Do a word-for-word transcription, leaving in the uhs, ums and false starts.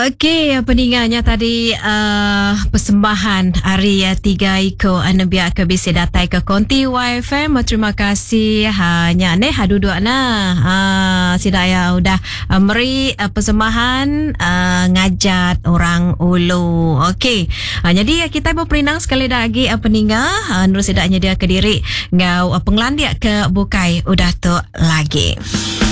Okey, peninggalnya tadi uh, persembahan hari uh, tiga iko anabia ke bisi datai ke konti Y F M. Terima kasih hanya ne ha duduk na. Ha sidaya udah uh, meri uh, persembahan uh, ngajat orang ulu. Okey. Uh, jadi uh, kita berperinang sekali lagi uh, peninggal uh, nur sidaknya dia ke diri ngau uh, penglandia ke bukai udah tu lagi.